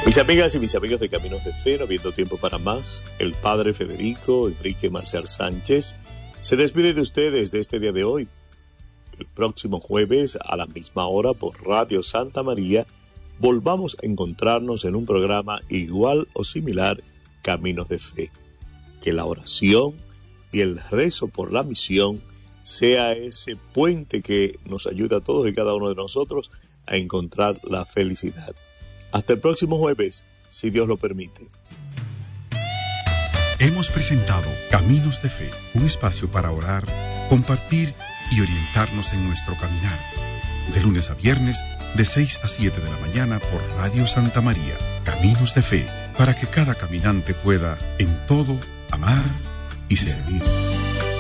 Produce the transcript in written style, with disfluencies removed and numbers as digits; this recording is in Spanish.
Mis amigas y mis amigos de Caminos de Fe, no habiendo tiempo para más, el padre Federico Enrique Marcial Sánchez se despide de ustedes de este día de hoy. El próximo jueves a la misma hora por Radio Santa María volvamos a encontrarnos en un programa igual o similar, Caminos de Fe. Que la oración y el rezo por la misión sea ese puente que nos ayuda a todos y cada uno de nosotros a encontrar la felicidad. Hasta el próximo jueves, si Dios lo permite. Hemos presentado Caminos de Fe, un espacio para orar, compartir y orientarnos en nuestro caminar. De lunes a viernes, de 6 a 7 de la mañana por Radio Santa María. Caminos de Fe, para que cada caminante pueda, en todo, amar y servir.